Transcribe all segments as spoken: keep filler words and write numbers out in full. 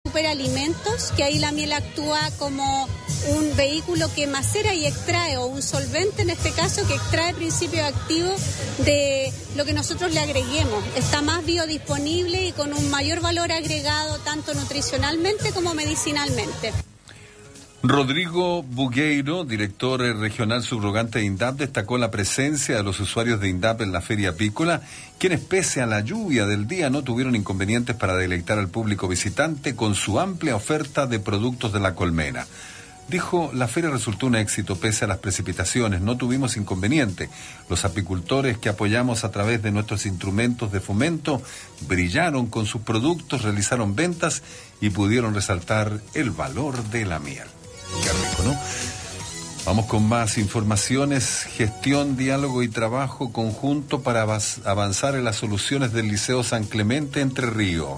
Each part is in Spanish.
Superalimentos, que ahí la miel actúa como un vehículo que macera y extrae, o un solvente en este caso, que extrae principios activos de lo que nosotros le agreguemos. Está más biodisponible y con un mayor valor agregado tanto nutricionalmente como medicinalmente. Rodrigo Bugueiro, director regional subrogante de INDAP, destacó la presencia de los usuarios de INDAP en la feria apícola, quienes pese a la lluvia del día no tuvieron inconvenientes para deleitar al público visitante con su amplia oferta de productos de la colmena. Dijo, la feria resultó un éxito pese a las precipitaciones, no tuvimos inconveniente. Los apicultores que apoyamos a través de nuestros instrumentos de fomento brillaron con sus productos, realizaron ventas y pudieron resaltar el valor de la miel. Qué rico, ¿no? Vamos con más informaciones. Gestión, diálogo y trabajo conjunto para avanzar en las soluciones del Liceo San Clemente Entre Ríos.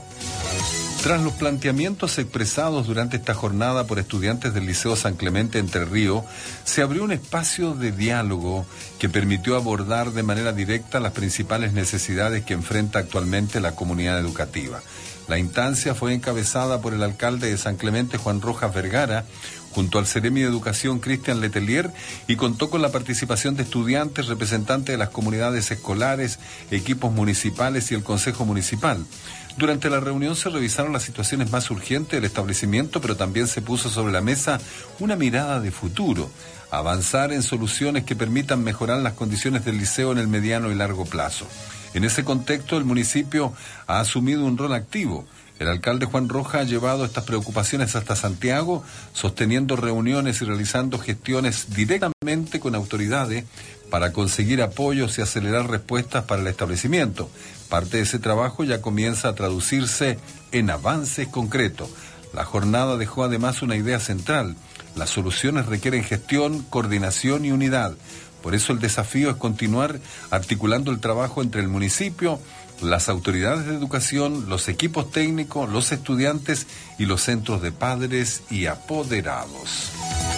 Tras los planteamientos expresados durante esta jornada por estudiantes del Liceo San Clemente Entre Ríos, se abrió un espacio de diálogo que permitió abordar de manera directa las principales necesidades que enfrenta actualmente la comunidad educativa. La instancia fue encabezada por el alcalde de San Clemente, Juan Rojas Vergara, junto al Seremi de Educación, Cristian Letelier, y contó con la participación de estudiantes, representantes de las comunidades escolares, equipos municipales y el Consejo Municipal. Durante la reunión se revisaron las situaciones más urgentes del establecimiento, pero también se puso sobre la mesa una mirada de futuro, avanzar en soluciones que permitan mejorar las condiciones del liceo en el mediano y largo plazo. En ese contexto, el municipio ha asumido un rol activo. El alcalde Juan Rojas ha llevado estas preocupaciones hasta Santiago, sosteniendo reuniones y realizando gestiones directamente con autoridades para conseguir apoyos y acelerar respuestas para el establecimiento. Parte de ese trabajo ya comienza a traducirse en avances concretos. La jornada dejó además una idea central. Las soluciones requieren gestión, coordinación y unidad. Por eso el desafío es continuar articulando el trabajo entre el municipio, las autoridades de educación, los equipos técnicos, los estudiantes y los centros de padres y apoderados.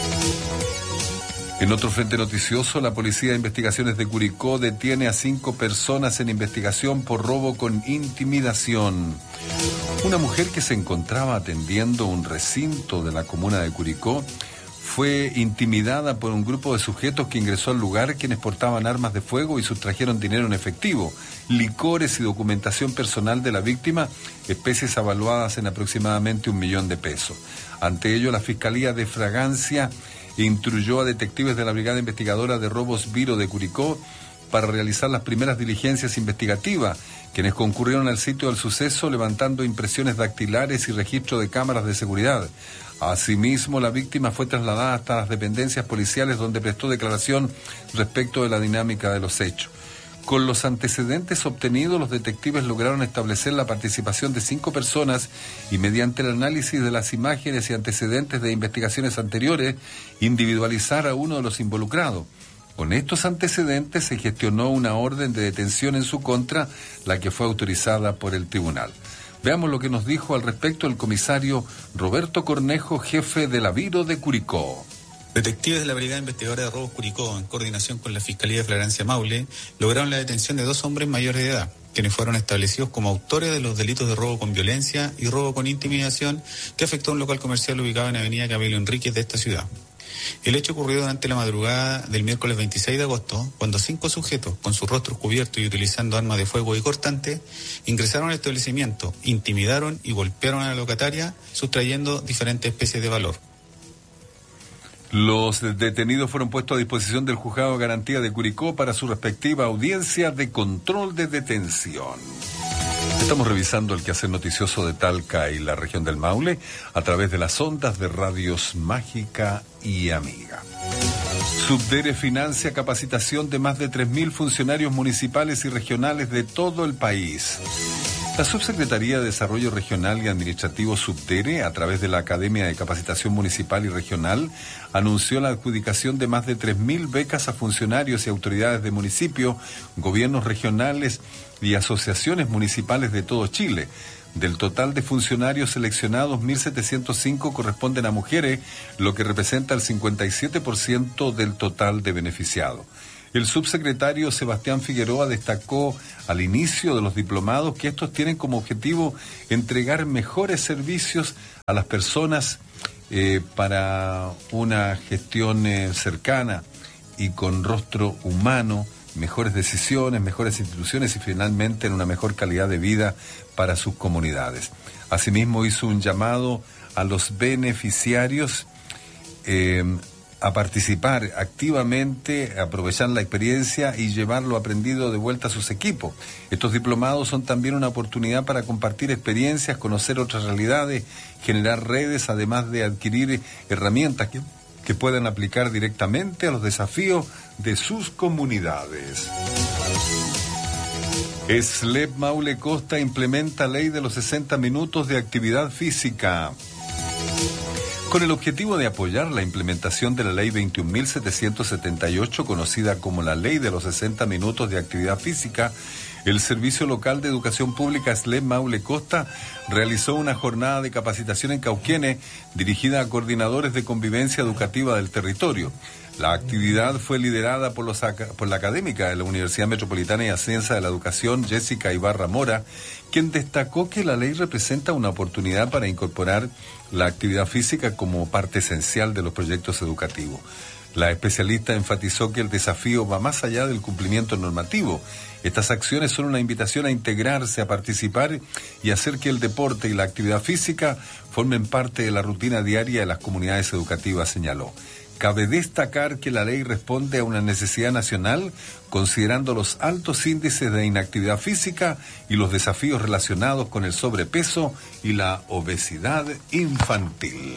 En otro frente noticioso, la Policía de Investigaciones de Curicó detiene a cinco personas en investigación por robo con intimidación. Una mujer que se encontraba atendiendo un recinto de la comuna de Curicó fue intimidada por un grupo de sujetos que ingresó al lugar, quienes portaban armas de fuego y sustrajeron dinero en efectivo, licores y documentación personal de la víctima, especies avaluadas en aproximadamente un millón de pesos. Ante ello, la Fiscalía de Fragancia instruyó a detectives de la Brigada Investigadora de Robos Viro de Curicó para realizar las primeras diligencias investigativas, quienes concurrieron al sitio del suceso levantando impresiones dactilares y registro de cámaras de seguridad. Asimismo, la víctima fue trasladada hasta las dependencias policiales, donde prestó declaración respecto de la dinámica de los hechos. Con los antecedentes obtenidos, los detectives lograron establecer la participación de cinco personas y, mediante el análisis de las imágenes y antecedentes de investigaciones anteriores, individualizar a uno de los involucrados. Con estos antecedentes se gestionó una orden de detención en su contra, la que fue autorizada por el tribunal. Veamos lo que nos dijo al respecto el comisario Roberto Cornejo, jefe de la Viro de Curicó. Detectives de la Brigada Investigadora de Robos Curicó, en coordinación con la Fiscalía de Fragancia Maule, lograron la detención de dos hombres mayores de edad, quienes fueron establecidos como autores de los delitos de robo con violencia y robo con intimidación que afectó a un local comercial ubicado en Avenida Camilo Enríquez de esta ciudad. El hecho ocurrió durante la madrugada del miércoles veintiséis de agosto, cuando cinco sujetos, con sus rostros cubiertos y utilizando armas de fuego y cortantes, ingresaron al establecimiento, intimidaron y golpearon a la locataria, sustrayendo diferentes especies de valor. Los detenidos fueron puestos a disposición del Juzgado de Garantía de Curicó para su respectiva audiencia de control de detención. Estamos revisando el quehacer noticioso de Talca y la región del Maule a través de las ondas de radios Mágica y Amiga. Subdere financia capacitación de más de tres mil funcionarios municipales y regionales de todo el país. La Subsecretaría de Desarrollo Regional y Administrativo Subdere, a través de la Academia de Capacitación Municipal y Regional, anunció la adjudicación de más de tres mil becas a funcionarios y autoridades de municipio, gobiernos regionales y asociaciones municipales de todo Chile. Del total de funcionarios seleccionados, mil setecientos cinco corresponden a mujeres, lo que representa el cincuenta y siete por ciento del total de beneficiados. El subsecretario Sebastián Figueroa destacó al inicio de los diplomados que estos tienen como objetivo entregar mejores servicios a las personas eh, para una gestión eh, cercana y con rostro humano, mejores decisiones, mejores instituciones y finalmente en una mejor calidad de vida para sus comunidades. Asimismo hizo un llamado a los beneficiarios eh, a participar activamente, aprovechar la experiencia y llevar lo aprendido de vuelta a sus equipos. Estos diplomados son también una oportunidad para compartir experiencias, conocer otras realidades, generar redes, además de adquirir herramientas que, que puedan aplicar directamente a los desafíos de sus comunidades. SLEP Maule Costa implementa ley de los sesenta minutos de actividad física. Con el objetivo de apoyar la implementación de la ley veintiún mil setecientos setenta y ocho, conocida como la ley de los sesenta minutos de actividad física, el Servicio Local de Educación Pública SLEP Maule Costa realizó una jornada de capacitación en Cauquenes dirigida a coordinadores de convivencia educativa del territorio. La actividad fue liderada por, los, por la académica de la Universidad Metropolitana y Ascensa de la Educación, Jessica Ibarra Mora, quien destacó que la ley representa una oportunidad para incorporar la actividad física como parte esencial de los proyectos educativos. La especialista enfatizó que el desafío va más allá del cumplimiento normativo. Estas acciones son una invitación a integrarse, a participar y hacer que el deporte y la actividad física formen parte de la rutina diaria de las comunidades educativas, señaló. Cabe destacar que la ley responde a una necesidad nacional, considerando los altos índices de inactividad física y los desafíos relacionados con el sobrepeso y la obesidad infantil.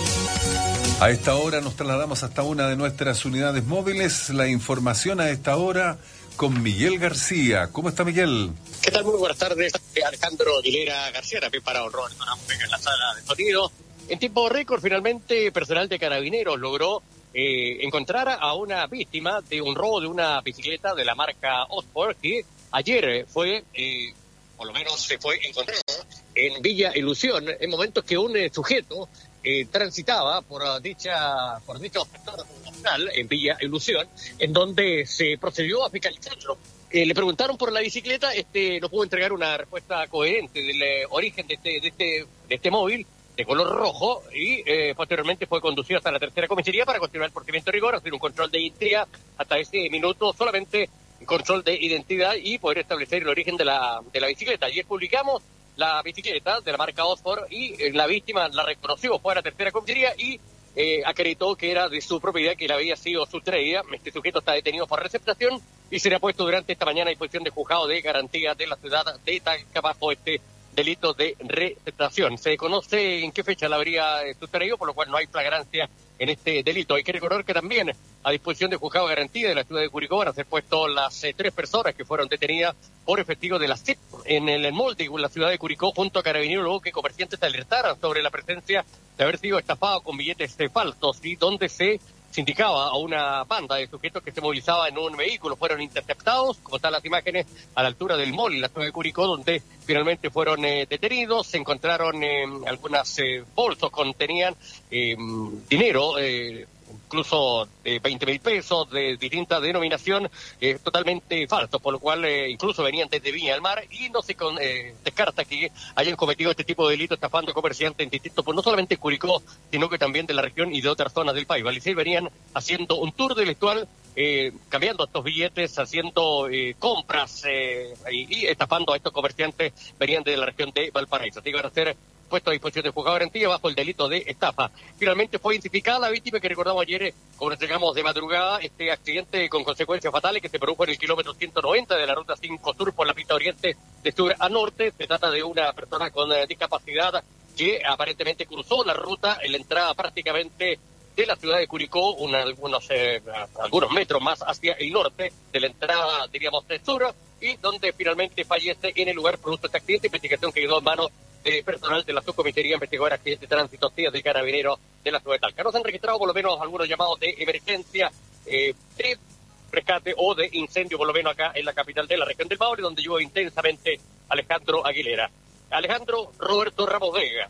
A esta hora nos trasladamos hasta una de nuestras unidades móviles. La información a esta hora con Miguel García. ¿Cómo está, Miguel? ¿Qué tal? Muy buenas tardes. Alejandro Aguilera García, también para honor en la sala de sonido. En tiempo récord, finalmente, personal de Carabineros logró eh, encontrar a una víctima de un robo de una bicicleta de la marca Osport, que ayer fue, eh, por lo menos se fue encontrado en Villa Ilusión, en momentos que un eh, sujeto eh, transitaba por uh, dicha por dicho sector comunal en Villa Ilusión, en donde se procedió a fiscalizarlo. Eh, le preguntaron por la bicicleta, este no pudo entregar una respuesta coherente del eh, origen de este, de este, de este móvil, de color rojo, y eh, posteriormente fue conducido hasta la tercera comisaría para continuar el procedimiento de rigor, hacer un control de identidad. Hasta ese minuto solamente control de identidad y poder establecer el origen de la de la bicicleta. Ayer publicamos la bicicleta de la marca Osport y eh, la víctima la reconoció, fue a la tercera comisaría y eh, acreditó que era de su propiedad, que le había sido sustraída. Este sujeto está detenido por receptación y será puesto durante esta mañana a disposición de juzgado de garantía de la ciudad de Talca bajo este delito de receptación. Se conoce en qué fecha la habría sustraído, por lo cual no hay flagrancia en este delito. Hay que recordar que también a disposición de juzgado de garantía de la ciudad de Curicó van a ser puestos las eh, tres personas que fueron detenidas por efectivo de la C I P en el molde en la ciudad de Curicó junto a Carabineros, luego que comerciantes alertaran sobre la presencia de haber sido estafados con billetes eh, falsos y donde se se indicaba a una banda de sujetos que se movilizaba en un vehículo. Fueron interceptados, como están las imágenes, a la altura del mall en la ciudad de Curicó, donde finalmente fueron eh, detenidos. Se encontraron eh, algunas eh, bolsos, contenían eh, dinero, eh, incluso de veinte mil pesos de distinta denominación, eh, totalmente falsos, por lo cual eh, incluso venían desde Viña del Mar y no se con, eh, descarta que hayan cometido este tipo de delito estafando comerciantes en distintos, pues no solamente en Curicó, sino que también de la región y de otras zonas del país. Valicey venían haciendo un tour delictual, eh, cambiando estos billetes, haciendo eh, compras eh, y, y estafando a estos comerciantes, venían de la región de Valparaíso. Así que van a ser puesto a disposición de juzgado de garantía bajo el delito de estafa. Finalmente fue identificada la víctima que recordamos ayer, como nos llegamos de madrugada, este accidente con consecuencias fatales que se produjo en el kilómetro ciento noventa de la ruta cinco Sur por la pista oriente de sur a norte. Se trata de una persona con eh, discapacidad que aparentemente cruzó la ruta en la entrada prácticamente de la ciudad de Curicó, una, algunos, eh, algunos metros más hacia el norte de la entrada, diríamos, de sur, y donde finalmente fallece en el lugar producto de este accidente. Investigación que quedó en manos de personal de la subcomisaría investigadora accidente de tránsito de Carabineros de la ciudad de Talca. Nos han registrado por lo menos algunos llamados de emergencia, eh, de rescate o de incendio, por lo menos acá en la capital de la región del Maule, donde llueve intensamente Alejandro Aguilera. Alejandro Roberto Ramos Vega.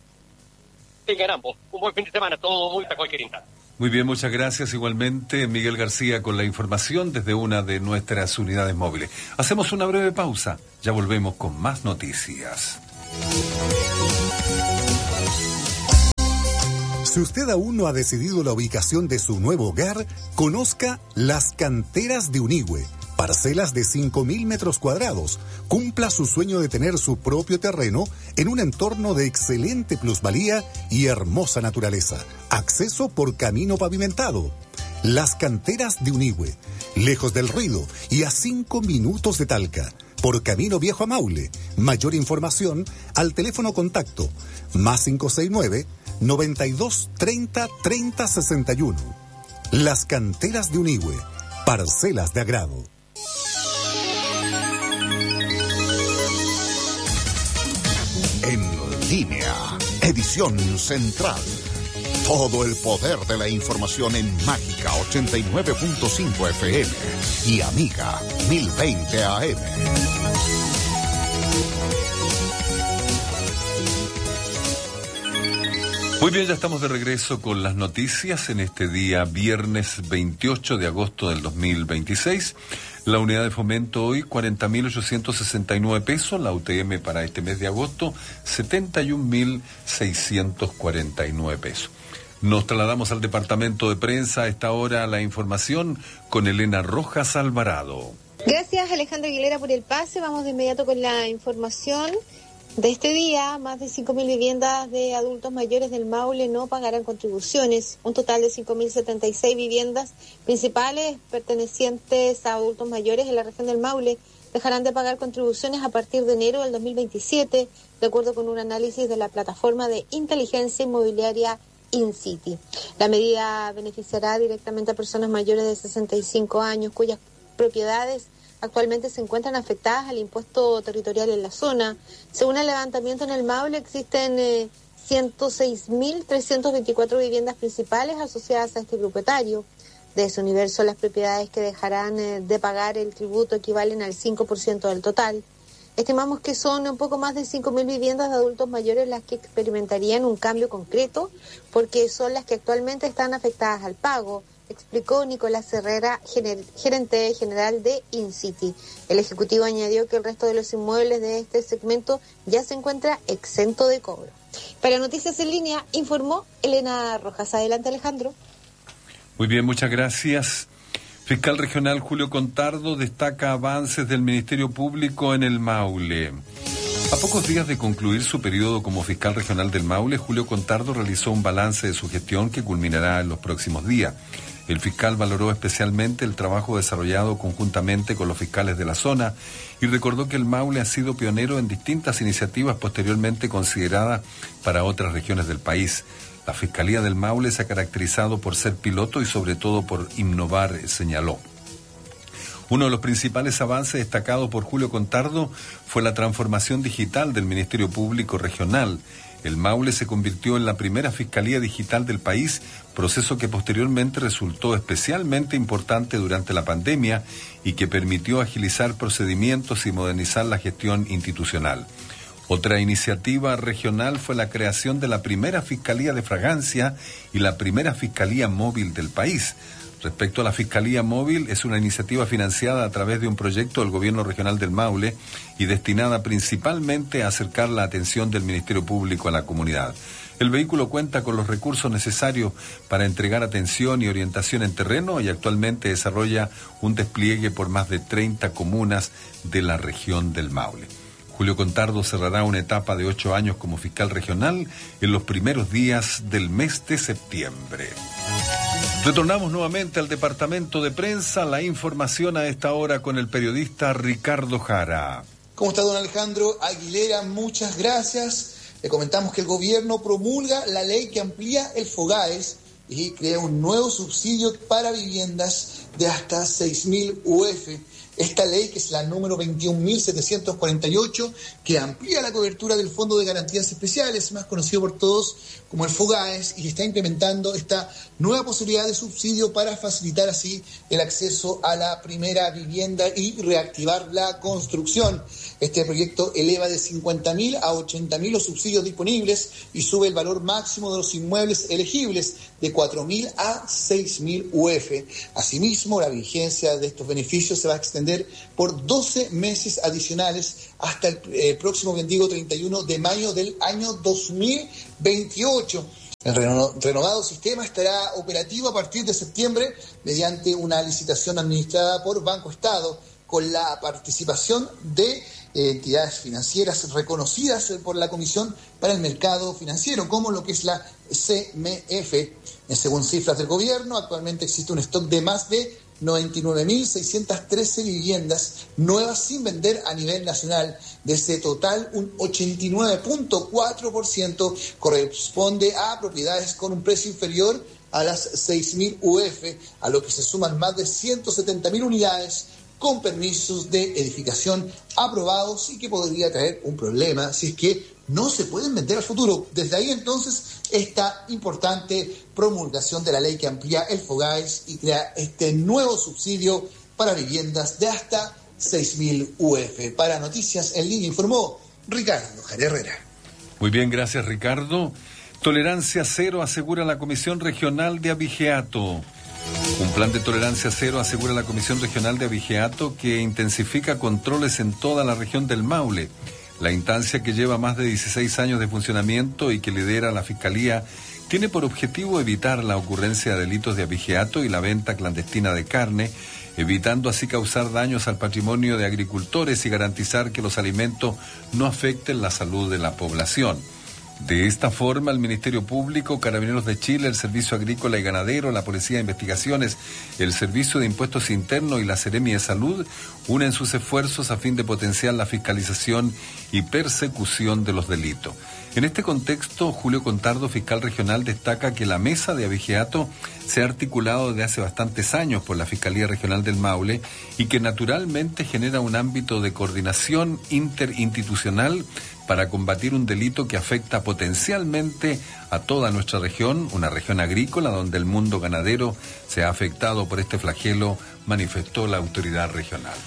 Tengan ambos un buen fin de semana, todo muy a cualquier instante. Muy bien, muchas gracias. Igualmente, Miguel García con la información desde una de nuestras unidades móviles. Hacemos una breve pausa, ya volvemos con más noticias. Si usted aún no ha decidido la ubicación de su nuevo hogar, conozca Las Canteras de Unigüe. Parcelas de cinco mil metros cuadrados. Cumpla su sueño de tener su propio terreno en un entorno de excelente plusvalía y hermosa naturaleza. Acceso por camino pavimentado. Las Canteras de Unigüe. Lejos del ruido y a cinco minutos de Talca. Por Camino Viejo a Maule. Mayor información al teléfono contacto más cinco seis nueve, noventa y dos, treinta, treinta, sesenta y uno. Las Canteras de Unigüe. Parcelas de agrado. En línea, edición central. Todo el poder de la información en Mágica ochenta y nueve punto cinco F M y Amiga mil veinte A M. Muy bien, ya estamos de regreso con las noticias en este día viernes veintiocho de agosto del dos mil veintiséis. La unidad de fomento hoy cuarenta mil ochocientos sesenta y nueve pesos, la U T M para este mes de agosto setenta y un mil seiscientos cuarenta y nueve pesos. Nos trasladamos al departamento de prensa a esta hora, la información con Elena Rojas Alvarado. Gracias Alejandro Aguilera por el pase. Vamos de inmediato con la información de este día. Más de cinco mil viviendas de adultos mayores del Maule no pagarán contribuciones. Un total de cinco mil setenta y seis viviendas principales pertenecientes a adultos mayores en la región del Maule dejarán de pagar contribuciones a partir de enero del dos mil veintisiete, de acuerdo con un análisis de la plataforma de inteligencia inmobiliaria InCity. La medida beneficiará directamente a personas mayores de sesenta y cinco años cuyas propiedades actualmente se encuentran afectadas al impuesto territorial en la zona. Según el levantamiento en el Maule, existen eh, ciento seis mil trescientas veinticuatro viviendas principales asociadas a este grupo etario. De ese universo, las propiedades que dejarán eh, de pagar el tributo equivalen al cinco por ciento del total. Estimamos que son un poco más de cinco mil viviendas de adultos mayores las que experimentarían un cambio concreto, porque son las que actualmente están afectadas al pago, explicó Nicolás Herrera, gener- gerente general de InCity. El ejecutivo añadió que el resto de los inmuebles de este segmento ya se encuentra exento de cobro. Para Noticias en Línea, informó Elena Rojas. Adelante, Alejandro. Muy bien, muchas gracias. Fiscal regional Julio Contardo destaca avances del Ministerio Público en el Maule. A pocos días de concluir su periodo como fiscal regional del Maule, Julio Contardo realizó un balance de su gestión que culminará en los próximos días. El fiscal valoró especialmente el trabajo desarrollado conjuntamente con los fiscales de la zona y recordó que el Maule ha sido pionero en distintas iniciativas posteriormente consideradas para otras regiones del país. La Fiscalía del Maule se ha caracterizado por ser piloto y sobre todo por innovar, señaló. Uno de los principales avances destacados por Julio Contardo fue la transformación digital del Ministerio Público Regional. El Maule se convirtió en la primera Fiscalía Digital del país, proceso que posteriormente resultó especialmente importante durante la pandemia y que permitió agilizar procedimientos y modernizar la gestión institucional. Otra iniciativa regional fue la creación de la primera Fiscalía de Fragancia y la primera Fiscalía Móvil del país. Respecto a la Fiscalía Móvil, es una iniciativa financiada a través de un proyecto del Gobierno Regional del Maule y destinada principalmente a acercar la atención del Ministerio Público a la comunidad. El vehículo cuenta con los recursos necesarios para entregar atención y orientación en terreno y actualmente desarrolla un despliegue por más de treinta comunas de la región del Maule. Julio Contardo cerrará una etapa de ocho años como fiscal regional en los primeros días del mes de septiembre. Retornamos nuevamente al departamento de prensa. La información a esta hora con el periodista Ricardo Jara. ¿Cómo está, don Alejandro Aguilera? Muchas gracias. Le comentamos que el gobierno promulga la ley que amplía el FOGAES y crea un nuevo subsidio para viviendas de hasta seis mil U F. Esta ley, que es la número veintiún mil setecientos cuarenta y ocho, que amplía la cobertura del Fondo de Garantías Especiales, más conocido por todos como el FOGAES, y está implementando esta nueva posibilidad de subsidio para facilitar así el acceso a la primera vivienda y reactivar la construcción. Este proyecto eleva de cincuenta mil a ochenta mil los subsidios disponibles y sube el valor máximo de los inmuebles elegibles de cuatro mil a seis mil U F. Asimismo, la vigencia de estos beneficios se va a extender por doce meses adicionales hasta el eh, próximo, bien digo, treinta y uno de mayo del año dos mil veintiocho. El reno- renovado sistema estará operativo a partir de septiembre mediante una licitación administrada por Banco Estado con la participación de eh, entidades financieras reconocidas por la Comisión para el Mercado Financiero, como lo que es la C M F. Según cifras del gobierno, actualmente existe un stock de más de noventa y nueve mil seiscientas trece viviendas nuevas sin vender a nivel nacional. De ese total, un ochenta y nueve punto cuatro por ciento corresponde a propiedades con un precio inferior a las seis mil U F, a lo que se suman más de ciento setenta mil unidades con permisos de edificación aprobados y que podría traer un problema si es que no se pueden vender al futuro. Desde ahí entonces esta importante promulgación de la ley que amplía el FOGAES y crea este nuevo subsidio para viviendas de hasta seis mil U F. Para Noticias en Línea informó Ricardo Jara Herrera. Muy bien, gracias Ricardo. Tolerancia cero asegura la Comisión Regional de Abigeato. Un plan de tolerancia cero asegura la Comisión Regional de Abigeato que intensifica controles en toda la región del Maule. La instancia, que lleva más de dieciséis años de funcionamiento y que lidera la Fiscalía, tiene por objetivo evitar la ocurrencia de delitos de abigeato y la venta clandestina de carne, evitando así causar daños al patrimonio de agricultores y garantizar que los alimentos no afecten la salud de la población. De esta forma, el Ministerio Público, Carabineros de Chile, el Servicio Agrícola y Ganadero, la Policía de Investigaciones, el Servicio de Impuestos Internos y la Seremi de Salud unen sus esfuerzos a fin de potenciar la fiscalización y persecución de los delitos. En este contexto, Julio Contardo, fiscal regional, destaca que la mesa de abigeato se ha articulado desde hace bastantes años por la Fiscalía Regional del Maule y que naturalmente genera un ámbito de coordinación interinstitucional para combatir un delito que afecta potencialmente a toda nuestra región, una región agrícola donde el mundo ganadero se ha afectado por este flagelo, manifestó la autoridad regional.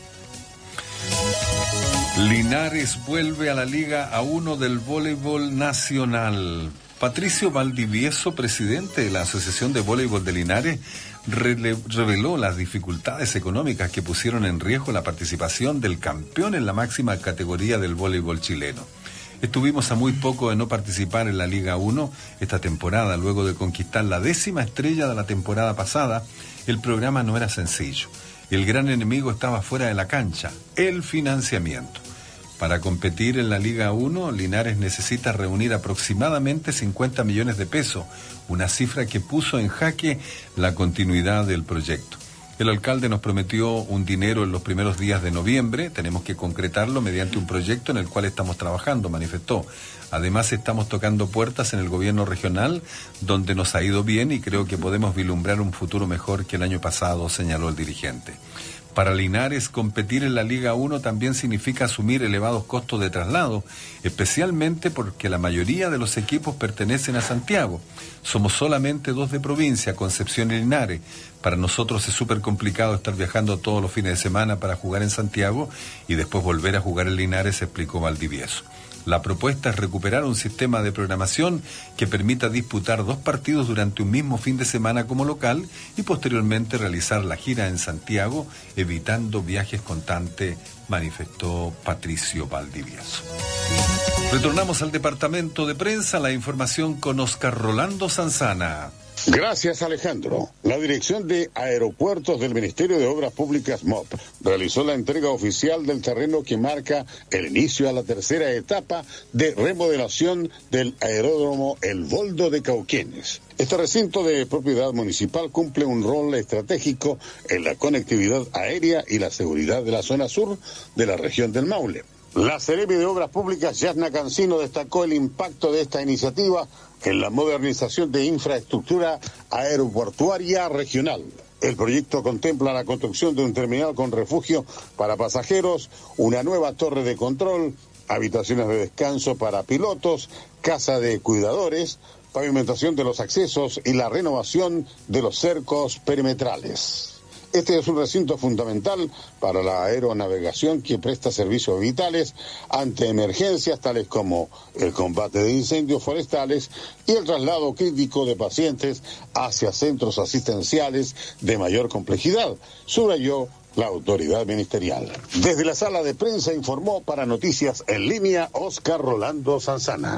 Linares vuelve a la Liga A uno del voleibol nacional. Patricio Valdivieso, presidente de la Asociación de Voleibol de Linares, rele- reveló las dificultades económicas que pusieron en riesgo la participación del campeón en la máxima categoría del voleibol chileno. Estuvimos a muy poco de no participar en la Liga uno esta temporada. Luego de conquistar la décima estrella de la temporada pasada, el programa no era sencillo. El gran enemigo estaba fuera de la cancha, el financiamiento. Para competir en la Liga uno, Linares necesita reunir aproximadamente cincuenta millones de pesos, una cifra que puso en jaque la continuidad del proyecto. El alcalde nos prometió un dinero en los primeros días de noviembre, tenemos que concretarlo mediante un proyecto en el cual estamos trabajando, manifestó. Además, estamos tocando puertas en el gobierno regional, donde nos ha ido bien y creo que podemos vislumbrar un futuro mejor que el año pasado, señaló el dirigente. Para Linares, competir en la Liga uno también significa asumir elevados costos de traslado, especialmente porque la mayoría de los equipos pertenecen a Santiago. Somos solamente dos de provincia, Concepción y Linares. Para nosotros es súper complicado estar viajando todos los fines de semana para jugar en Santiago y después volver a jugar en Linares, explicó Valdivieso. La propuesta es recuperar un sistema de programación que permita disputar dos partidos durante un mismo fin de semana como local y posteriormente realizar la gira en Santiago, evitando viajes constantes, manifestó Patricio Valdivieso. Retornamos al departamento de prensa, la información con Oscar Rolando Sanzana. Gracias, Alejandro. La Dirección de Aeropuertos del Ministerio de Obras Públicas M O P realizó la entrega oficial del terreno que marca el inicio a la tercera etapa de remodelación del aeródromo El Boldo de Cauquenes. Este recinto de propiedad municipal cumple un rol estratégico en la conectividad aérea y la seguridad de la zona sur de la región del Maule. La Seremi de Obras Públicas, Yasna Cancino, destacó el impacto de esta iniciativa en la modernización de infraestructura aeroportuaria regional. El proyecto contempla la construcción de un terminal con refugio para pasajeros, una nueva torre de control, habitaciones de descanso para pilotos, casa de cuidadores, pavimentación de los accesos y la renovación de los cercos perimetrales. Este es un recinto fundamental para la aeronavegación que presta servicios vitales ante emergencias tales como el combate de incendios forestales y el traslado crítico de pacientes hacia centros asistenciales de mayor complejidad, subrayó la autoridad ministerial. Desde la sala de prensa informó para Noticias en Línea Oscar Rolando Sanzana.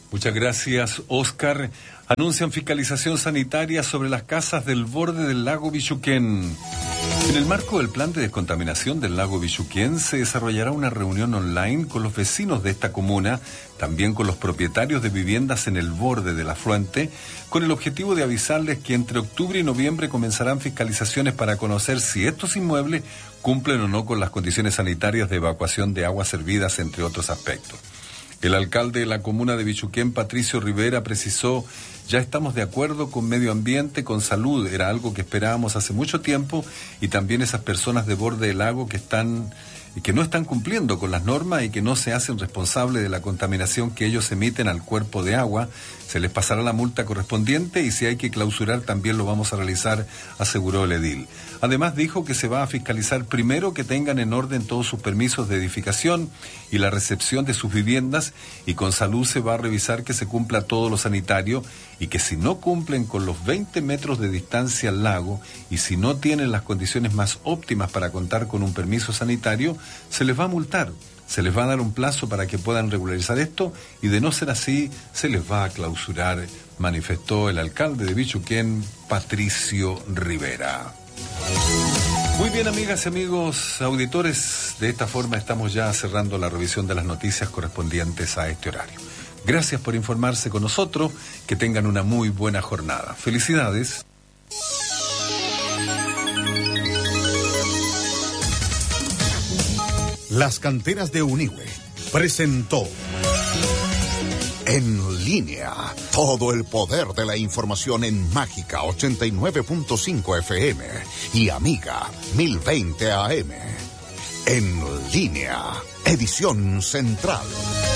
Muchas gracias, Oscar. Anuncian fiscalización sanitaria sobre las casas del borde del lago Bichuquén. En el marco del plan de descontaminación del lago Bichuquén se desarrollará una reunión online con los vecinos de esta comuna, también con los propietarios de viviendas en el borde del afluente, con el objetivo de avisarles que entre octubre y noviembre comenzarán fiscalizaciones para conocer si estos inmuebles cumplen o no con las condiciones sanitarias de evacuación de aguas servidas, entre otros aspectos. El alcalde de la comuna de Bichuquén, Patricio Rivera, precisó: ya estamos de acuerdo con medio ambiente, con salud, era algo que esperábamos hace mucho tiempo, y también esas personas de borde del lago que están y que no están cumpliendo con las normas y que no se hacen responsables de la contaminación que ellos emiten al cuerpo de agua, se les pasará la multa correspondiente y si hay que clausurar también lo vamos a realizar, aseguró el edil. Además dijo que se va a fiscalizar primero que tengan en orden todos sus permisos de edificación y la recepción de sus viviendas, y con salud se va a revisar que se cumpla todo lo sanitario, y que si no cumplen con los veinte metros de distancia al lago y si no tienen las condiciones más óptimas para contar con un permiso sanitario, se les va a multar. Se les va a dar un plazo para que puedan regularizar esto, y de no ser así, se les va a clausurar, manifestó el alcalde de Bichuquén, Patricio Rivera. Muy bien, amigas y amigos auditores, de esta forma estamos ya cerrando la revisión de las noticias correspondientes a este horario. Gracias por informarse con nosotros, que tengan una muy buena jornada. Felicidades. Las Canteras de Unigüe presentó En Línea, todo el poder de la información en Mágica ochenta y nueve punto cinco F M y Amiga mil veinte A M. En Línea, edición central.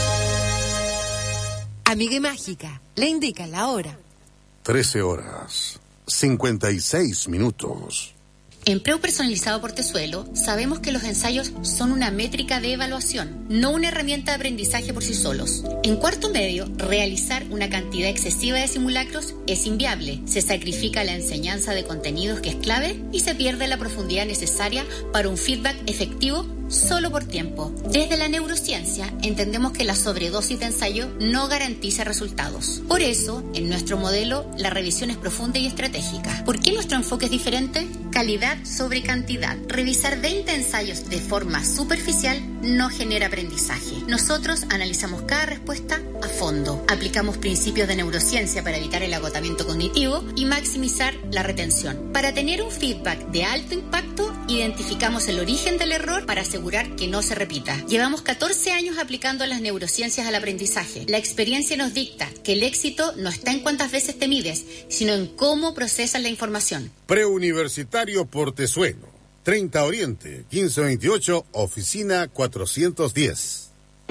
Amiga y Mágica, le indica la hora. trece horas, cincuenta y seis minutos. En Preu Personalizado Portezuelo sabemos que los ensayos son una métrica de evaluación, no una herramienta de aprendizaje por sí solos. En cuarto medio, realizar una cantidad excesiva de simulacros es inviable. Se sacrifica la enseñanza de contenidos, que es clave, y se pierde la profundidad necesaria para un feedback efectivo solo por tiempo. Desde la neurociencia entendemos que la sobredosis de ensayo no garantiza resultados. Por eso, en nuestro modelo, la revisión es profunda y estratégica. ¿Por qué nuestro enfoque es diferente? Calidad sobre cantidad. Revisar veinte ensayos de forma superficial no genera aprendizaje. Nosotros analizamos cada respuesta a fondo. Aplicamos principios de neurociencia para evitar el agotamiento cognitivo y maximizar la retención. Para tener un feedback de alto impacto, identificamos el origen del error para asegurar que no se repita. Llevamos catorce años aplicando las neurociencias al aprendizaje. La experiencia nos dicta que el éxito no está en cuántas veces te mides, sino en cómo procesas la información. Preuniversitario Portezuelo, treinta Oriente, quince veintiocho, oficina cuatrocientos diez.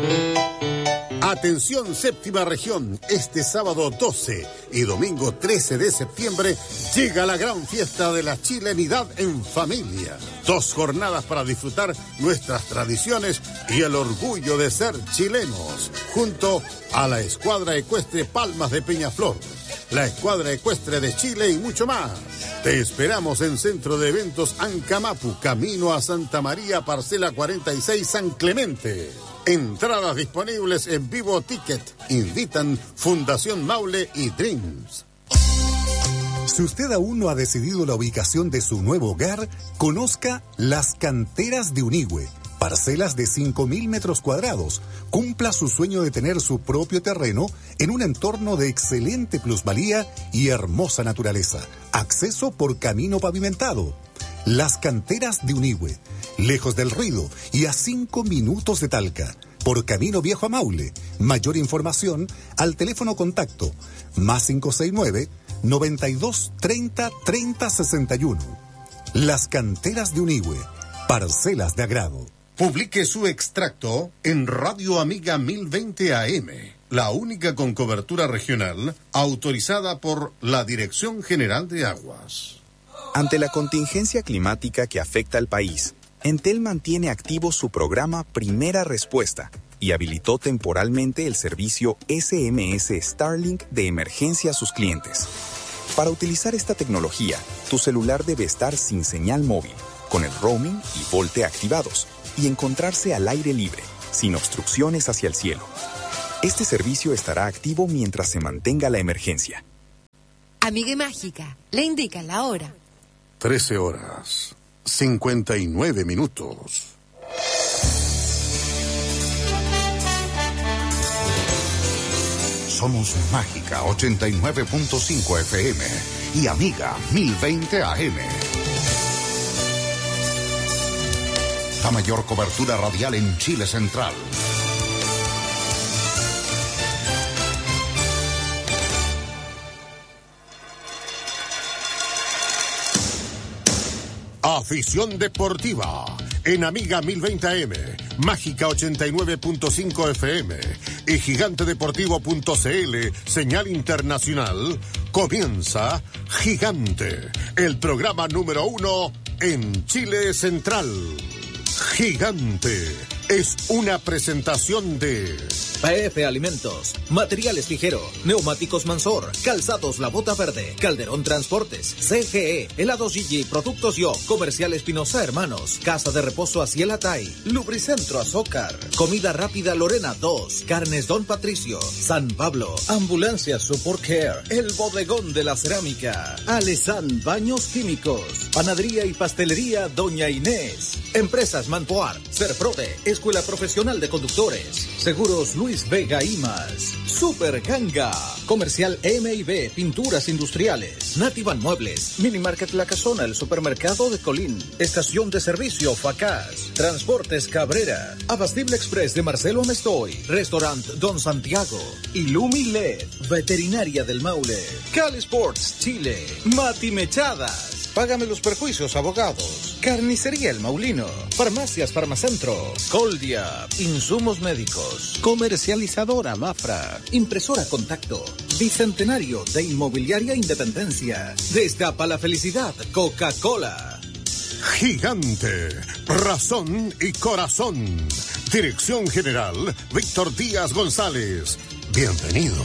Atención séptima región, este sábado doce y domingo trece de septiembre llega la gran fiesta de la chilenidad en familia. Dos jornadas para disfrutar nuestras tradiciones y el orgullo de ser chilenos, junto a la Escuadra Ecuestre Palmas de Peñaflor, la Escuadra Ecuestre de Chile y mucho más. Te esperamos en Centro de Eventos Ancamapu, camino a Santa María, parcela cuarenta y seis, San Clemente. Entradas disponibles en Vivo Ticket. Invitan Fundación Maule y Dreams. Si usted aún no ha decidido la ubicación de su nuevo hogar, conozca Las Canteras de Unigüe. Parcelas de cinco mil metros cuadrados. Cumpla su sueño de tener su propio terreno en un entorno de excelente plusvalía y hermosa naturaleza. Acceso por camino pavimentado. Las Canteras de Unigüe, lejos del ruido y a cinco minutos de Talca, por Camino Viejo a Maule. Mayor información al teléfono contacto más cinco seis nueve, noventa y dos, treinta, treinta, sesenta y uno. Las Canteras de Unigüe, parcelas de agrado. Publique su extracto en Radio Amiga mil veinte A M, la única con cobertura regional autorizada por la Dirección General de Aguas. Ante la contingencia climática que afecta al país, Entel mantiene activo su programa Primera Respuesta y habilitó temporalmente el servicio S M S Starlink de emergencia a sus clientes. Para utilizar esta tecnología, tu celular debe estar sin señal móvil, con el roaming y VoLTE activados, y encontrarse al aire libre, sin obstrucciones hacia el cielo. Este servicio estará activo mientras se mantenga la emergencia. Amiga Mágica, le indica la hora. trece horas, cincuenta y nueve minutos. Somos Mágica ochenta y nueve punto cinco F M y Amiga mil veinte A M. La mayor cobertura radial en Chile Central. Afición deportiva en Amiga mil veinte A M, Mágica ochenta y nueve punto cinco F M y gigante deportivo punto c l, señal internacional. Comienza Gigante, el programa número uno en Chile Central. Gigante es una presentación de P F Alimentos, Materiales Ligero, Neumáticos Mansor, Calzados La Bota Verde, Calderón Transportes, C G E, Helados Gigi, Productos Yo, Comercial Espinosa Hermanos, Casa de Reposo Asiel Atay, Lubricentro Azócar, Comida Rápida Lorena dos, Carnes Don Patricio, San Pablo, Ambulancia Support Care, El Bodegón de la Cerámica, Alesan Baños Químicos, Panadería y Pastelería Doña Inés, Empresas Manpoar, Serprode, Escuela Profesional de Conductores, Seguros Luis Vega y más, Super Ganga, Comercial M y B, Pinturas Industriales, Nativan Muebles, Minimarket La Casona, el Supermercado de Colín, Estación de Servicio Facaz, Transportes Cabrera, Abastible Express de Marcelo Amestoy, Restaurant Don Santiago, Ilumi L E D, Veterinaria del Maule, Cali Sports Chile, Mati Mechadas, Págame los Perjuicios Abogados, Carnicería El Maulino, Farmacias Farmacentro, Coldia, Insumos Médicos, Comercializadora Mafra, Impresora Contacto, Bicentenario de Inmobiliaria Independencia, Destapa la Felicidad, Coca-Cola. Gigante, razón y corazón. Dirección General, Víctor Díaz González. Bienvenido.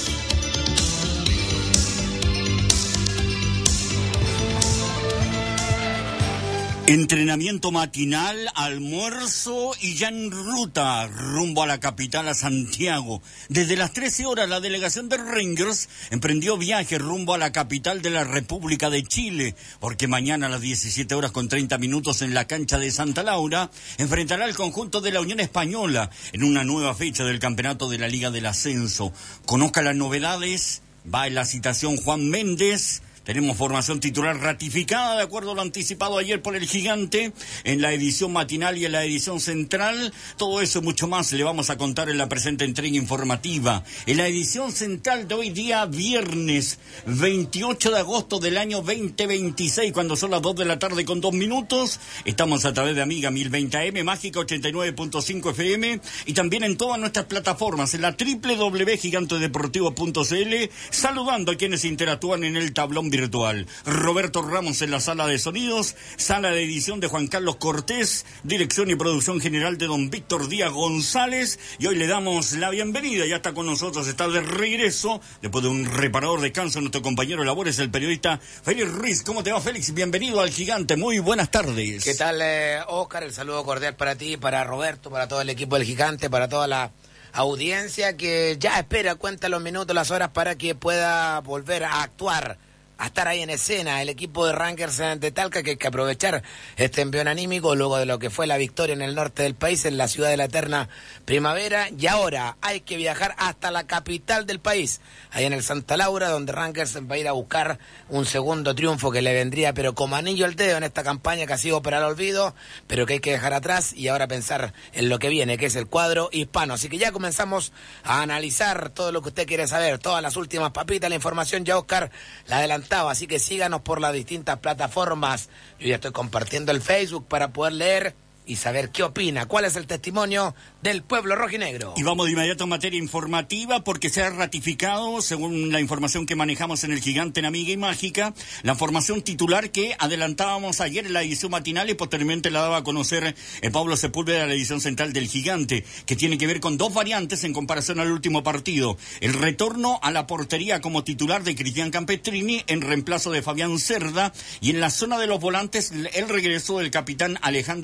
Entrenamiento matinal, almuerzo y ya en ruta rumbo a la capital, a Santiago. Desde las trece horas la delegación de Rangers emprendió viaje rumbo a la capital de la República de Chile, porque mañana a las diecisiete horas con treinta minutos en la cancha de Santa Laura enfrentará al conjunto de la Unión Española en una nueva fecha del campeonato de la Liga del Ascenso. Conozca las novedades, va en la citación Juan Méndez. Tenemos formación titular ratificada de acuerdo a lo anticipado ayer por el Gigante en la edición matinal y en la edición central. Todo eso y mucho más le vamos a contar en la presente entrega informativa. En la edición central de hoy día, viernes veintiocho de agosto del año veinte veintiséis, cuando son las dos de la tarde con dos minutos. Estamos a través de Amiga mil veinte A M, Mágica ochenta y nueve punto cinco F M y también en todas nuestras plataformas, en la doble u doble u doble u punto gigante deportivo punto c l, saludando a quienes interactúan en el tablón virtual. Roberto Ramos en la sala de sonidos, sala de edición de Juan Carlos Cortés, dirección y producción general de don Víctor Díaz González, y hoy le damos la bienvenida. Ya está con nosotros, está de regreso después de un reparador descanso, nuestro compañero de labores, el periodista Félix Ruiz. ¿Cómo te va, Félix? Bienvenido al Gigante, muy buenas tardes. ¿Qué tal, eh, Oscar? El saludo cordial para ti, para Roberto, para todo el equipo del Gigante, para toda la audiencia que ya espera, cuenta los minutos, las horas para que pueda volver a actuar, a estar ahí en escena el equipo de Rangers de Talca, que hay que aprovechar este envión anímico luego de lo que fue la victoria en el norte del país, en la ciudad de la eterna primavera, y ahora hay que viajar hasta la capital del país, ahí en el Santa Laura, donde Rangers va a ir a buscar un segundo triunfo que le vendría pero como anillo al dedo en esta campaña que ha sido para el olvido, pero que hay que dejar atrás y ahora pensar en lo que viene, que es el cuadro hispano. Así que ya comenzamos a analizar todo lo que usted quiere saber, todas las últimas papitas, la información ya Oscar la adelantó. Así que síganos por las distintas plataformas. Yo ya estoy compartiendo el Facebook para poder leer y saber qué opina, cuál es el testimonio del pueblo rojinegro. Y vamos de inmediato en materia informativa, porque se ha ratificado, según la información que manejamos en el Gigante en Amiga y Mágica, la formación titular que adelantábamos ayer en la edición matinal y posteriormente la daba a conocer el Pablo Sepúlveda de la edición central del Gigante, que tiene que ver con dos variantes en comparación al último partido. El retorno a la portería como titular de Cristian Campestrini en reemplazo de Fabián Cerda, y en la zona de los volantes el regreso del capitán Alejandro Márquez.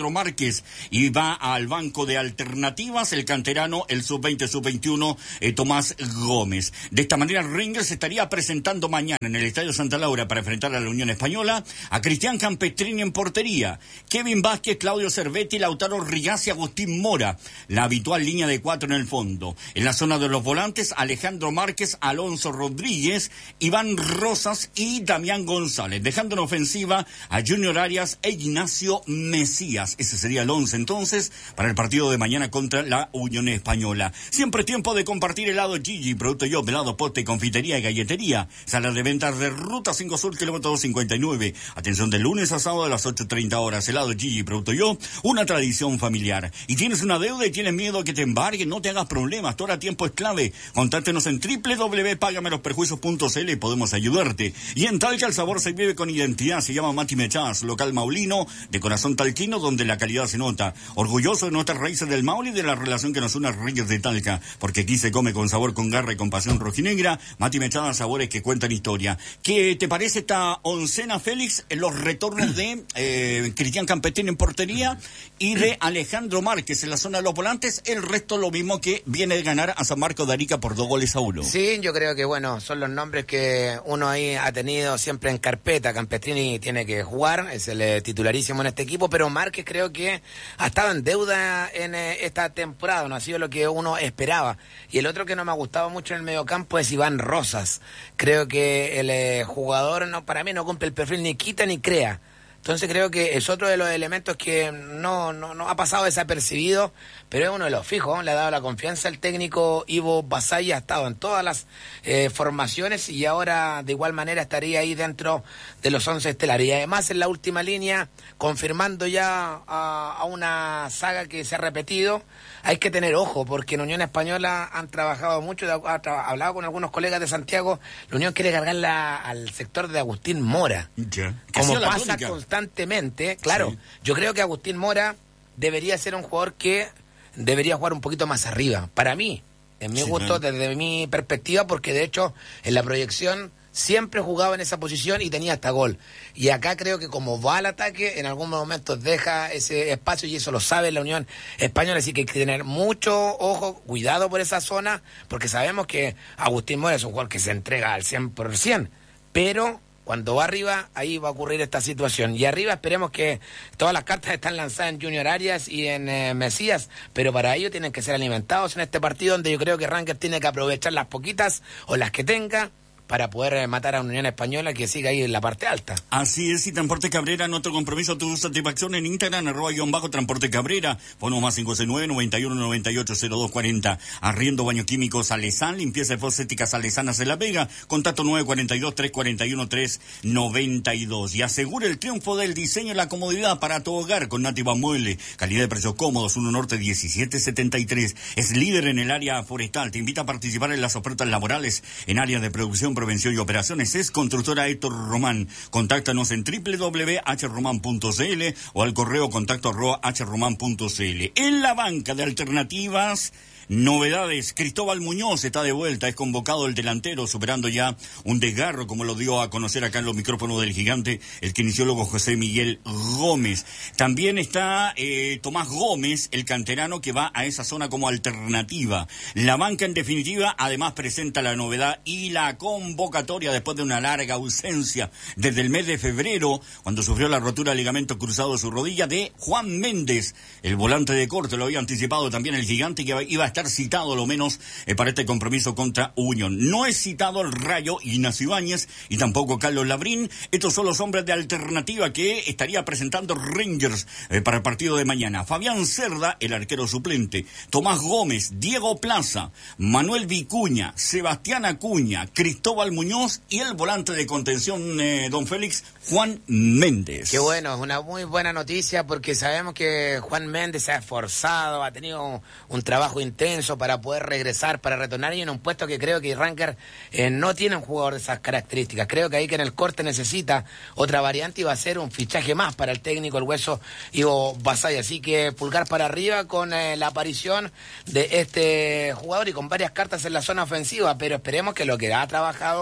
Márquez y va al banco de alternativas el canterano, el sub veinte, sub veintiuno, eh, Tomás Gómez. De esta manera, Rangers estaría presentando mañana en el Estadio Santa Laura para enfrentar a la Unión Española a Cristian Campestrini en portería, Kevin Vázquez, Claudio Cervetti, Lautaro Rigaz y Agustín Mora, la habitual línea de cuatro en el fondo. En la zona de los volantes, Alejandro Márquez, Alonso Rodríguez, Iván Rosas y Damián González, dejando en ofensiva a Junior Arias e Ignacio Mesías. Ese sería el once entonces para el partido de mañana contra la Unión Española. Siempre tiempo de compartir helado Gigi, producto yo, helado, poste, confitería y galletería. Sala de ventas de Ruta cinco Sur, kilómetro doscientos cincuenta y nueve. Atención de lunes a sábado a las ocho treinta horas. Helado Gigi, producto yo, una tradición familiar. Y tienes una deuda y tienes miedo a que te embarguen, no te hagas problemas. Todo el tiempo es clave. Contáctenos en doble u doble u doble u punto págame los perjuicios punto c l y podemos ayudarte. Y en Talca el sabor se vive con identidad. Se llama Mati Mechas, local maulino de corazón talquino donde la calidad se nota. Orgulloso de nuestras raíces del Maule y de la relación que nos une a Reyes de Talca, porque aquí se come con sabor, con garra y con pasión rojinegra. Mati Mechada, sabores que cuentan historia. ¿Qué te parece esta oncena, Félix? Los retornos de eh, Cristian Campestrini en portería y de Alejandro Márquez en la zona de los volantes. El resto lo mismo, que viene de ganar a San Marcos de Arica por dos goles a uno. Sí, yo creo que bueno, son los nombres que uno ahí ha tenido siempre en carpeta. Campestrini tiene que jugar, es el eh, titularísimo en este equipo, pero Márquez creo que ha estado en deuda en eh, esta temporada, no ha sido lo que uno esperaba. Y el otro que no me ha gustado mucho en el mediocampo es Iván Rosas. Creo que el eh, jugador no, para mí no cumple el perfil, ni quita ni crea. Entonces creo que es otro de los elementos que no, no, no ha pasado desapercibido, pero es uno de los fijos. Le ha dado la confianza al técnico Ivo Basay, ha estado en todas las eh, formaciones y ahora de igual manera estaría ahí dentro de los once estelares. Y además en la última línea, confirmando ya a, a una saga que se ha repetido, hay que tener ojo, porque en Unión Española han trabajado mucho, ha tra- hablado con algunos colegas de Santiago. La Unión quiere cargarla al sector de Agustín Mora. Ya. Como pasa constantemente, claro. Sí. Yo creo que Agustín Mora debería ser un jugador que debería jugar un poquito más arriba. Para mí, en mi sí, gusto, claro. Desde mi perspectiva, porque de hecho en la proyección siempre jugaba en esa posición y tenía hasta gol. Y acá creo que como va al ataque, en algún momento deja ese espacio y eso lo sabe la Unión Española. Así que hay que tener mucho ojo, cuidado por esa zona, porque sabemos que Agustín Mora es un jugador que se entrega al cien por ciento, pero cuando va arriba, ahí va a ocurrir esta situación. Y arriba esperemos que todas las cartas están lanzadas en Junior Arias y en eh, Mesías, pero para ello tienen que ser alimentados en este partido, donde yo creo que Rangers tiene que aprovechar las poquitas o las que tenga para poder matar a una Unión Española que siga ahí en la parte alta. Así es, y Transporte Cabrera, nuestro compromiso, tu satisfacción en Instagram, arroba guión bajo Transporte Cabrera, fono más cinco seis nueve, noventa y uno, noventa y ocho, cero dos cuarenta, arriendo baño químico Salesán, limpieza de fosfética Salesanas de La Vega, contacto nueve cuatro dos, tres cuatro uno, tres nueve dos, y asegura el triunfo del diseño y la comodidad para tu hogar con Nativa Mueble, calidad de precios cómodos, uno Norte diecisiete setenta y tres, es líder en el área forestal, te invita a participar en las ofertas laborales en áreas de producción, prevención y operaciones. Es Constructora Héctor Román. Contáctanos en doble u doble u doble u punto h roman punto c l o al correo contacto arroba h roman punto c l. En la banca de alternativas, novedades. Cristóbal Muñoz está de vuelta, es convocado el delantero, superando ya un desgarro, como lo dio a conocer acá en los micrófonos del Gigante el kinesiólogo José Miguel Gómez. También está eh, Tomás Gómez, el canterano, que va a esa zona como alternativa. La banca, en definitiva, además presenta la novedad y la convocatoria después de una larga ausencia desde el mes de febrero, cuando sufrió la rotura del ligamento cruzado de su rodilla, de Juan Méndez, el volante de corte. Lo había anticipado también el Gigante, que iba a estar citado, lo menos, eh, para este compromiso contra Unión. No es citado el Rayo, Ignacio Ibáñez, y tampoco Carlos Labrín. Estos son los hombres de alternativa que estaría presentando Rangers eh, para el partido de mañana. Fabián Cerda, el arquero suplente, Tomás Gómez, Diego Plaza, Manuel Vicuña, Sebastián Acuña, Cristóbal Muñoz y el volante de contención, eh, don Félix, Juan Méndez. Qué bueno, es una muy buena noticia, porque sabemos que Juan Méndez se ha esforzado, ha tenido un, un trabajo intenso para poder regresar, para retornar, y en un puesto que creo que Rangers eh, no tiene un jugador de esas características. Creo que ahí que en el corte necesita otra variante y va a ser un fichaje más para el técnico, el hueso Ivo Basay. Así que pulgar para arriba con eh, la aparición de este jugador y con varias cartas en la zona ofensiva, pero esperemos que lo que ha trabajado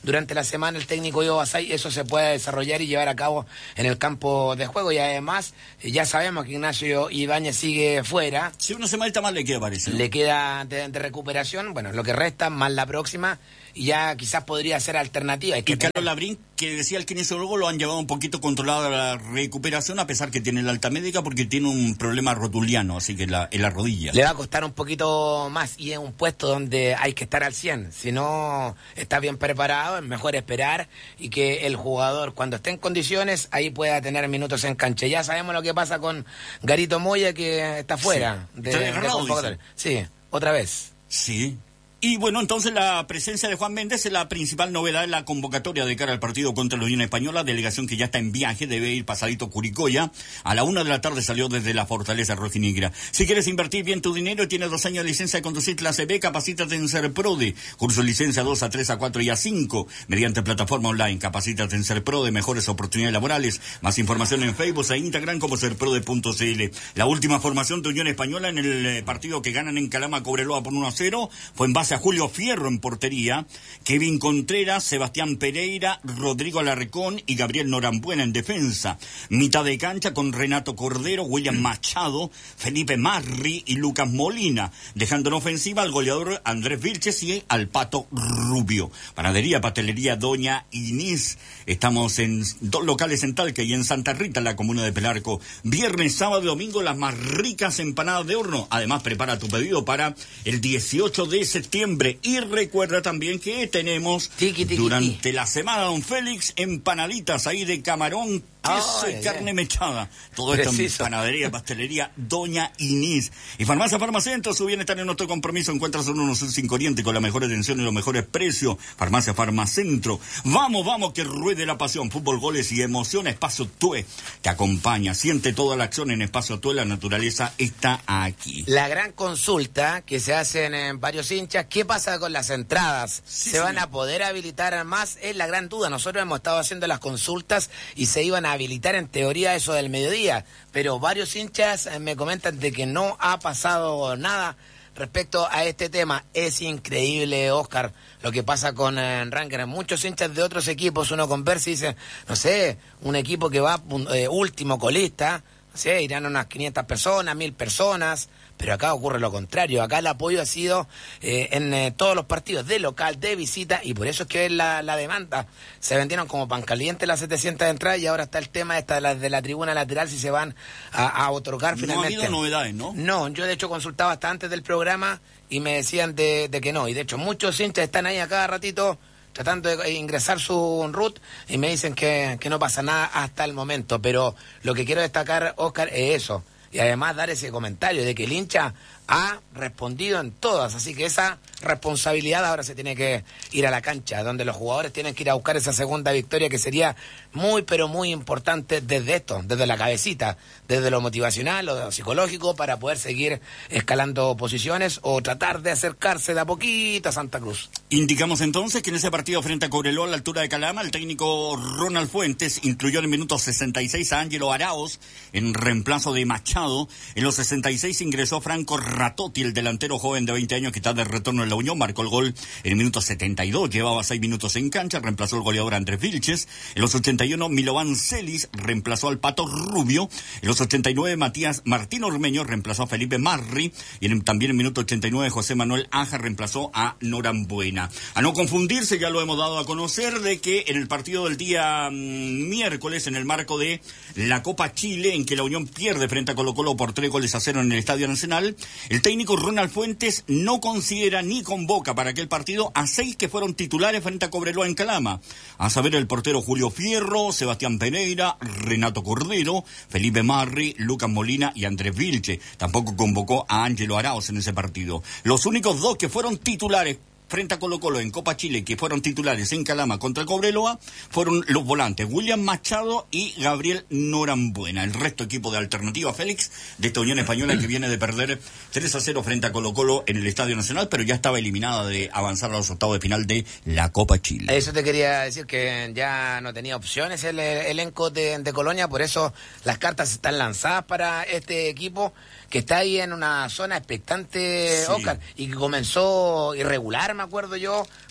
durante la semana el técnico Ivo Basay eso se pueda desarrollar y llevar a cabo en el campo de juego. Y además, ya sabemos que Ignacio Ibáñez sigue fuera. Si una semanita más le queda, parece, ¿no? Le queda de, de recuperación, bueno, lo que resta, más la próxima, y ya quizás podría ser alternativa. Hay que y tener... Carlos Labrín, que decía el kinesiólogo, lo han llevado un poquito controlado a la recuperación, a pesar que tiene la alta médica, porque tiene un problema rotuliano, así que la, en la rodilla. Le va a costar un poquito más, y es un puesto donde hay que estar al cien. Si no está bien preparado, es mejor esperar y que el jugador, cuando esté en condiciones, ahí pueda tener minutos en cancha. Ya sabemos lo que pasa con Garito Moya, que está fuera sí. de, está de convocatoria. Sí, otra vez. Sí. Y bueno, entonces la presencia de Juan Méndez es la principal novedad en la convocatoria de cara al partido contra la Unión Española, delegación que ya está en viaje, debe ir pasadito Curicoya. A la una de la tarde salió desde la Fortaleza Rojinegra. Si quieres invertir bien tu dinero y tienes dos años de licencia de conducir clase B, capacítate en Serprode. Curso de licencia dos, a tres, a cuatro y a cinco, mediante plataforma online. Capacítate en Serprode, mejores oportunidades laborales. Más información en Facebook e Instagram como serprode punto c l. La última formación de Unión Española en el eh, partido que ganan en Calama Cobreloa por uno a cero fue en base a Julio Fierro en portería, Kevin Contreras, Sebastián Pereira, Rodrigo Alarcón y Gabriel Norambuena en defensa. Mitad de cancha con Renato Cordero, William Machado, Felipe Marri y Lucas Molina, dejando en ofensiva al goleador Andrés Vilches y al Pato Rubio. Panadería, pastelería Doña Inés. Estamos en dos locales en Talca y en Santa Rita, en la comuna de Pelarco. Viernes, sábado y domingo, las más ricas empanadas de horno. Además, prepara tu pedido para el dieciocho de septiembre. Y recuerda también que tenemos tiki, tiki, durante tiki. la semana, don Félix, empanaditas ahí de camarón, queso oh, y yeah. carne mechada. Todo esto en panadería, pastelería Doña Inés. Y Farmacia Farmacentro, su bienestar en nuestro compromiso. Encuentras en uno cinco Oriente con la mejor atención y los mejores precios. Farmacia Farmacentro. Vamos, vamos, que ruede la pasión. Fútbol, goles y emoción. Espacio Tue te acompaña. Siente toda la acción en Espacio Tue. La naturaleza está aquí. La gran consulta que se hacen en varios hinchas, ¿qué pasa con las entradas? Sí, ¿Se sí. van a poder habilitar más? Es la gran duda. Nosotros hemos estado haciendo las consultas y se iban a habilitar en teoría eso del mediodía, pero varios hinchas me comentan de que no ha pasado nada respecto a este tema. Es increíble, Oscar, lo que pasa con eh, Ranger. Muchos hinchas de otros equipos, uno conversa y dice, no sé, un equipo que va eh, último colista, no sé, irán unas quinientas personas, mil personas, pero acá ocurre lo contrario. Acá el apoyo ha sido eh, en eh, todos los partidos, de local, de visita, y por eso es que es la, la demanda. Se vendieron como pan caliente las setecientas entradas y ahora está el tema esta de la, de la tribuna lateral, si se van a, a otorgar finalmente. No ha habido novedades, ¿no? No, yo de hecho consultaba hasta antes del programa y me decían de, de que no, y de hecho muchos hinchas están ahí a cada ratito tratando de ingresar su R U T y me dicen que, que no pasa nada hasta el momento, pero lo que quiero destacar, Oscar, es eso, y además dar ese comentario de que el hincha ha respondido en todas, así que esa responsabilidad ahora se tiene que ir a la cancha, donde los jugadores tienen que ir a buscar esa segunda victoria que sería muy pero muy importante desde esto, desde la cabecita, desde lo motivacional o de lo psicológico, para poder seguir escalando posiciones o tratar de acercarse de a poquito a Santa Cruz. Indicamos entonces que en ese partido frente a Cobreloa a la altura de Calama, el técnico Ronald Fuentes incluyó en el minuto sesenta y seis a Ángelo Arauz en reemplazo de Machado. En los sesenta y seis ingresó Franco Ratotti, el delantero joven de veinte años que está de retorno en la Unión, marcó el gol en el minuto setenta y dos, llevaba seis minutos en cancha, reemplazó el goleador Andrés Vilches. En los ochenta y uno, Milovan Celis reemplazó al Pato Rubio. En los ochenta y nueve, Matías Martín Ormeño reemplazó a Felipe Marri. Y en, también en el minuto ochenta y nueve, José Manuel Aja reemplazó a Norambuena. A no confundirse, ya lo hemos dado a conocer, de que en el partido del día mmm, miércoles, en el marco de la Copa Chile, en que la Unión pierde frente a Colo Colo por tres goles a cero en el Estadio Nacional, el técnico Ronald Fuentes no considera ni convoca para aquel partido a seis que fueron titulares frente a Cobreloa en Calama, a saber, el portero Julio Fierro, Sebastián Pereira, Renato Cordero, Felipe Marri, Lucas Molina y Andrés Vilche. Tampoco convocó a Ángelo Arauz en ese partido. Los únicos dos que fueron titulares frente a Colo Colo en Copa Chile, que fueron titulares en Calama contra el Cobreloa, fueron los volantes William Machado y Gabriel Norambuena. El resto equipo de alternativa, Félix, de esta Unión Española que viene de perder tres a cero frente a Colo Colo en el Estadio Nacional, pero ya estaba eliminada de avanzar a los octavos de final de la Copa Chile. Eso te quería decir, que ya no tenía opciones el, el elenco de, de Colonia, por eso las cartas están lanzadas para este equipo que está ahí en una zona expectante, sí. Oscar, y que comenzó irregular, me acuerdo yo,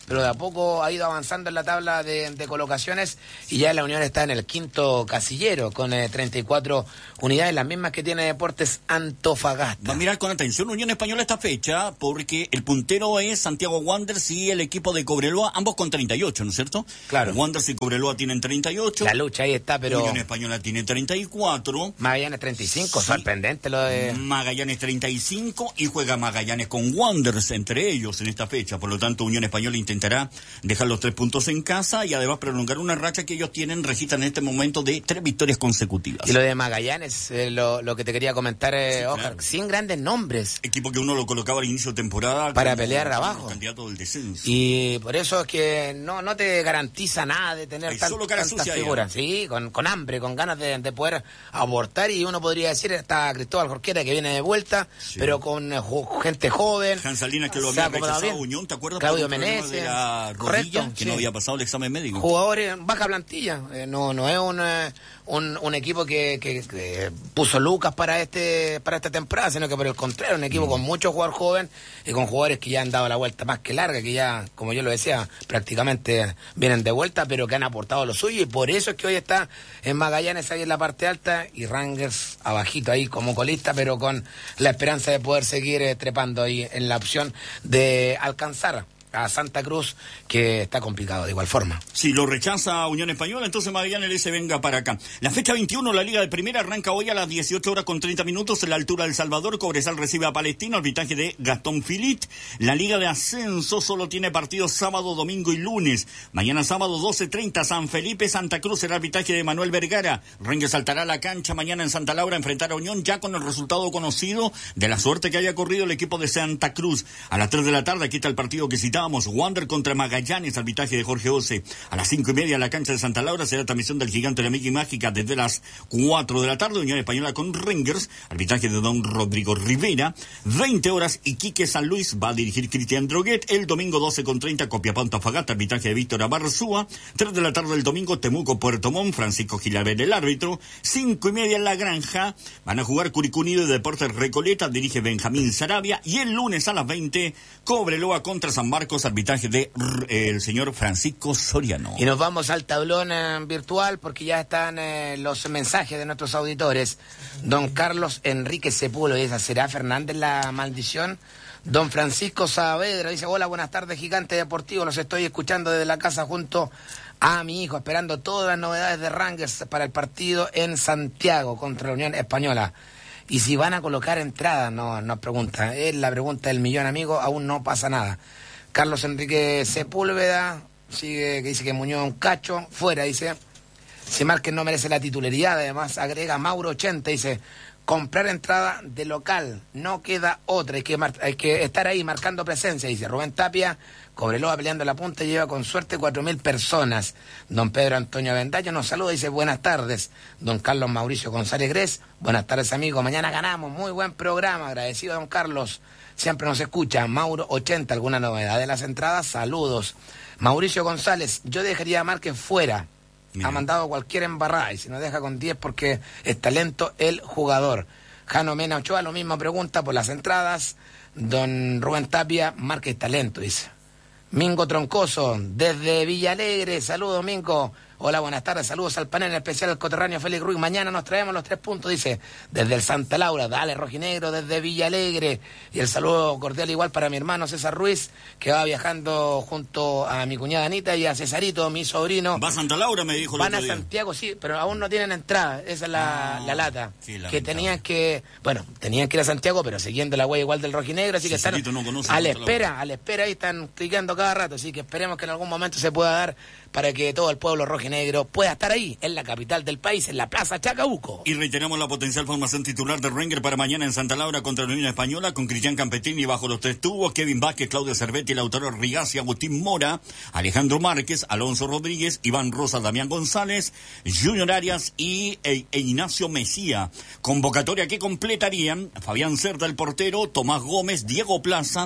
pero de a poco ha ido avanzando en la tabla de, de colocaciones y ya la Unión está en el quinto casillero con eh, treinta y cuatro unidades, las mismas que tiene Deportes Antofagasta. Va a mirar con atención Unión Española esta fecha porque el puntero es Santiago Wanderers y el equipo de Cobreloa, ambos con treinta y ocho, ¿no es cierto? Claro. Wanderers y Cobreloa tienen treinta y ocho. La lucha ahí está, pero... Unión Española tiene treinta y cuatro. Magallanes treinta y cinco, sí. Sorprendente lo de... Magallanes treinta y cinco y juega Magallanes con Wanderers entre ellos en esta fecha. Por lo tanto, Unión Española intentará dejar los tres puntos en casa y además prolongar una racha que ellos tienen, registran en este momento de tres victorias consecutivas. Y lo de Magallanes, eh, lo, lo que te quería comentar, eh, sí, Oscar, claro. Sin grandes nombres. Equipo que uno lo colocaba al inicio de temporada para pelear abajo. Candidato del descenso. Y por eso es que no, no te garantiza nada de tener tan, solo cara tantas sucia figuras. Sí, con, con hambre, con ganas de, de poder abortar. Y uno podría decir, está Cristóbal Jorquera que viene de vuelta, sí. pero con uh, gente joven. Hans Salinas que lo había rechazado Unión, ¿te acuerdas? Claudio Meneses. De la rodilla, correcto, que sí. no había pasado el examen médico. Jugadores baja plantilla. Eh, no, no es un, eh, un, un equipo que, que, que puso lucas para este para esta temporada, sino que por el contrario, un equipo mm. con mucho jugador joven y con jugadores que ya han dado la vuelta más que larga, que ya, como yo lo decía, prácticamente vienen de vuelta, pero que han aportado lo suyo, y por eso es que hoy está en Magallanes ahí en la parte alta y Rangers abajito ahí como colista, pero con la esperanza de poder seguir eh, trepando ahí en la opción de alcanzar a Santa Cruz, que está complicado de igual forma. Si lo rechaza Unión Española, entonces Magallanes le dice venga para acá. La fecha veintiuno, la Liga de Primera, arranca hoy a las dieciocho horas con treinta minutos en la altura del Salvador. Cobresal recibe a Palestino, arbitraje de Gastón Filit. La Liga de Ascenso solo tiene partidos sábado, domingo y lunes. Mañana sábado doce treinta, San Felipe, Santa Cruz, el arbitraje de Manuel Vergara. Rangers saltará a la cancha mañana en Santa Laura a enfrentar a Unión, ya con el resultado conocido de la suerte que haya corrido el equipo de Santa Cruz. A las tres de la tarde, aquí está el partido que citábamos. Wander contra Magallanes, arbitraje de Jorge Ose. A las cinco y media en la cancha de Santa Laura será transmisión del gigante de la Amiga y Mágica desde las cuatro de la tarde. Unión Española con Rangers, arbitraje de don Rodrigo Rivera. veinte horas, Iquique San Luis va a dirigir Cristian Droguet. El domingo doce con treinta, Copiapó Antofagasta, arbitraje de Víctor Abarzúa. tres de la tarde del domingo, Temuco Puerto Montt, Francisco Gilaver el árbitro. cinco y media en La Granja, van a jugar Curicó Unido y Deportes Recoleta, dirige Benjamín Sarabia. Y el lunes a las veinte, Cobreloa contra San Marcos, arbitraje de eh, el señor Francisco Soriano. Y nos vamos al tablón eh, virtual porque ya están eh, los mensajes de nuestros auditores. Don Carlos Enrique Sepúlveda dice, ¿será Fernández la maldición? Don Francisco Saavedra dice, hola, buenas tardes, Gigante Deportivo, los estoy escuchando desde la casa junto a mi hijo, esperando todas las novedades de Rangers para el partido en Santiago contra la Unión Española. Y si van a colocar entradas, no, nos pregunta, es la pregunta del millón, amigo, aún no pasa nada. Carlos Enrique Sepúlveda sigue, que dice que Muñoz un cacho, fuera, dice. Si Márquez no merece la titularidad, además agrega Mauro ochenta, dice, comprar entrada de local, no queda otra, hay que, mar- hay que estar ahí marcando presencia, dice Rubén Tapia. Cobreloa peleando la punta, lleva con suerte cuatro mil personas. Don Pedro Antonio Avendaño nos saluda, dice buenas tardes. Don Carlos Mauricio González Gres, buenas tardes amigo, mañana ganamos, muy buen programa, agradecido don Carlos. Siempre nos escucha. Mauro ochenta, ¿alguna novedad de las entradas? Saludos. Mauricio González, yo dejaría a Márquez fuera. Mira. Ha mandado cualquier embarrada y si nos deja con diez porque es talento el jugador. Jano Mena Ochoa, lo mismo pregunta por las entradas. Don Rubén Tapia, Márquez talento, dice. Mingo Troncoso, desde Villalegre, saludos Mingo. Hola, buenas tardes, saludos al panel, en especial al coterráneo Félix Ruiz. Mañana nos traemos los tres puntos, dice, desde el Santa Laura, dale rojinegro, desde Villalegre. Y el saludo cordial igual para mi hermano César Ruiz, que va viajando junto a mi cuñada Anita y a Cesarito, mi sobrino. Va a Santa Laura, me dijo el Van otro a día. Santiago, sí, pero aún no tienen entrada, esa es la, Ah, la lata. qué lamentable. Que tenían que, bueno, tenían que ir a Santiago, pero siguiendo la huella igual del rojinegro, así que están Cesarito no conoce a la Santa Laura. espera, a la espera, ahí están clicando cada rato, así que esperemos que en algún momento se pueda dar para que todo el pueblo rojinegro pueda estar ahí, en la capital del país, en la Plaza Chacabuco. Y reiteramos la potencial formación titular de Rangers para mañana en Santa Laura contra la Unión Española, con Cristian Campetini bajo los tres tubos, Kevin Vázquez, Claudio Cervetti, Lautaro Rigazzi, Agustín Mora, Alejandro Márquez, Alonso Rodríguez, Iván Rosa, Damián González, Junior Arias y e, e Ignacio Mesía. Convocatoria que completarían Fabián Cerda, el portero, Tomás Gómez, Diego Plaza,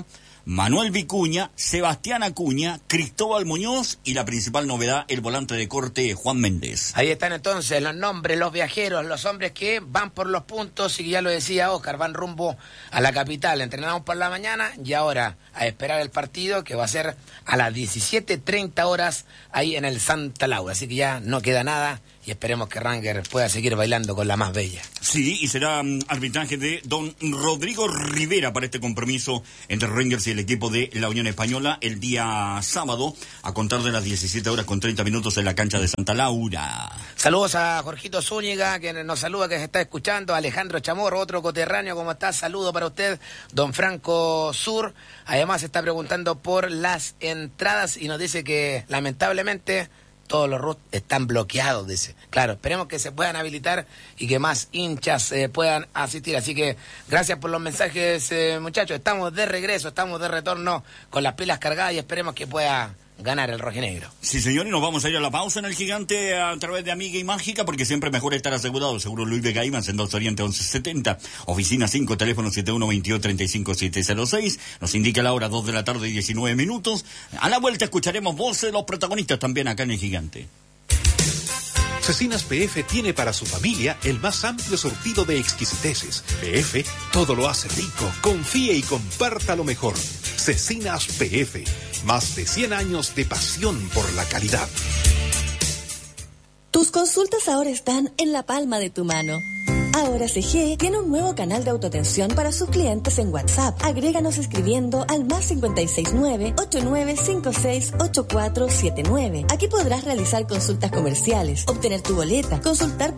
Manuel Vicuña, Sebastián Acuña, Cristóbal Muñoz y la principal novedad, el volante de corte Juan Méndez. Ahí están entonces los nombres, los viajeros, los hombres que van por los puntos y ya lo decía Oscar, van rumbo a la capital. Entrenamos por la mañana y ahora a esperar el partido que va a ser a las diecisiete treinta horas ahí en el Santa Laura. Así que ya no queda nada y esperemos que Ranger pueda seguir bailando con la más bella. Sí, y será um, arbitraje de don Rodrigo Rivera para este compromiso entre Rangers y el equipo de la Unión Española el día sábado, a contar de las diecisiete horas con treinta minutos en la cancha de Santa Laura. Saludos a Jorgito Zúñiga, que nos saluda, que se está escuchando. Alejandro Chamorro, otro coterráneo, ¿cómo está? Saludo para usted. Don Franco Sur, además está preguntando por las entradas y nos dice que lamentablemente todos los routes están bloqueados, dice. Claro, esperemos que se puedan habilitar y que más hinchas eh, puedan asistir. Así que gracias por los mensajes, eh, muchachos. Estamos de regreso, estamos de retorno con las pilas cargadas y esperemos que pueda ganar el rojinegro. Sí, señor, y nos vamos a ir a la pausa en el Gigante a través de Amiga y Mágica, porque siempre mejor estar asegurado. Seguro Luis Vega Ivans en dos Oriente once setenta, oficina cinco, teléfono siete uno veintidós treinta y cinco siete cero seis. Nos indica la hora dos de la tarde y diecinueve minutos. A la vuelta escucharemos voces de los protagonistas también acá en el Gigante. Cecinas P F tiene para su familia el más amplio surtido de exquisiteces. P F todo lo hace rico. Confíe y comparta lo mejor. Cecinas P F, más de cien años de pasión por la calidad. Tus consultas ahora están en la palma de tu mano. Ahora C G tiene un nuevo canal de autoatención para sus clientes en WhatsApp. Agréganos escribiendo al más cinco seis nueve, ocho nueve cinco seis, ocho cuatro siete nueve. Aquí podrás realizar consultas comerciales, obtener tu boleta, consultar